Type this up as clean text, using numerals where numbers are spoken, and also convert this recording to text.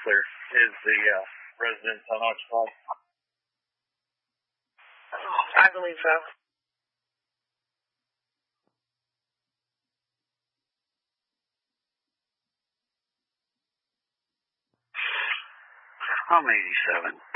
clear. Is the residence unoccupied? I believe so. I'm 87.